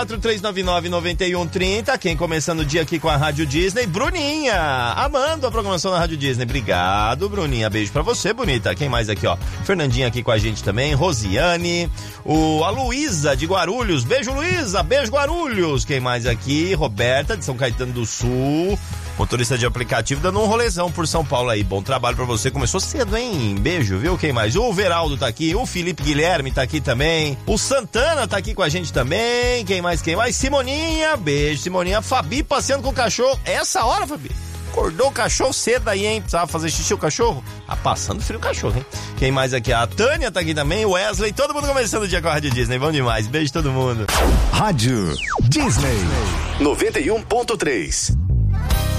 4399-9130. Quem começando o dia aqui com a Rádio Disney? Bruninha, amando a programação da Rádio Disney. Obrigado, Bruninha. Beijo pra você, bonita. Quem mais aqui, ó? Fernandinha aqui com a gente também. Rosiane. A Luísa de Guarulhos. Beijo, Luísa. Beijo, Guarulhos. Quem mais aqui? Roberta de São Caetano do Sul. Motorista de aplicativo dando um rolezão por São Paulo aí. Bom trabalho pra você. Começou cedo, hein? Beijo, viu? Quem mais? O Veraldo tá aqui. O Felipe Guilherme tá aqui também. O Santana tá aqui com a gente também. Quem mais? Simoninha. Beijo, Simoninha. Fabi passeando com o cachorro. Essa hora, Fabi? Acordou o cachorro cedo aí, hein? Precisava fazer xixi o cachorro? Ah, passando frio o cachorro, hein? Quem mais aqui? A Tânia tá aqui também. O Wesley. Todo mundo começando o dia com a Rádio Disney. Bom demais. Beijo todo mundo. Rádio Disney 91.3.